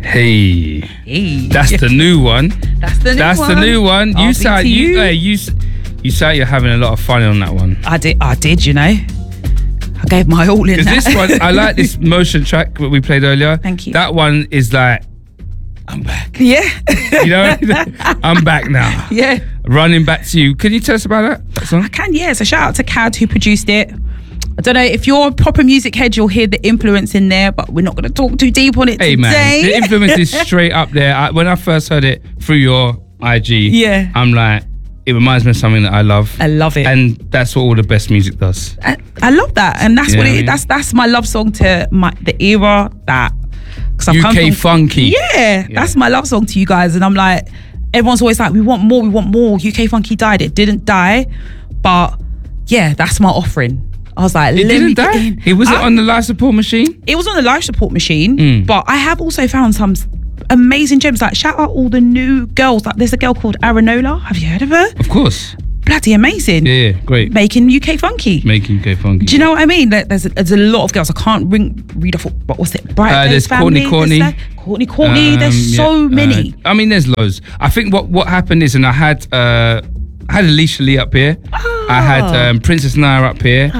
Hey. Hey. That's the new one. That's the new one. You sound you're having a lot of fun on that one. I did, you know. I gave my all in that. Because this one, I like this motion track that we played earlier. Thank you. That one is like, I'm back. Yeah. You know, I'm back now. Yeah. Running back to you. Can you tell us about that song? I can, yeah. So shout out to Cad who produced it. I don't know, if you're a proper music head, you'll hear the influence in there, but we're not going to talk too deep on it today. Man, the influence is straight up there. When I first heard it through your IG, yeah, I'm like, it reminds me of something that I love. I love it. And that's what all the best music does. I love that. And that's what it is. That's my love song to the era that... UK Funky. Yeah, that's my love song to you guys. And I'm like, everyone's always like, we want more. UK Funky died. It didn't die. But yeah, that's my offering. I was like, it didn't die? It was on the life support machine? It was on the life support machine, but I have also found some amazing gems. Like, shout out all the new girls. Like, there's a girl called Aranola. Have you heard of her? Of course. Bloody amazing. Yeah, great. Making UK Funky. Do you know what I mean? There's a lot of girls. I can't read off, but what's it? Bright there's Family. Courtney. There's so many. I mean, there's loads. I think what happened is, and I had Alicia Lee up here. I had Princess Naya up here.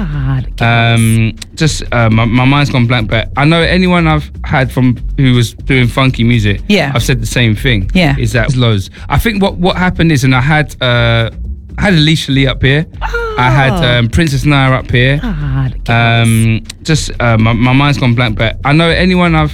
My mind's gone blank, but I know anyone I've had from who was doing funky music. Yeah, I've said the same thing. Yeah, is that there's loads. I think what happened is, and I had Alicia Lee up here. I had Princess Naya up here. My mind's gone blank, but I know anyone I've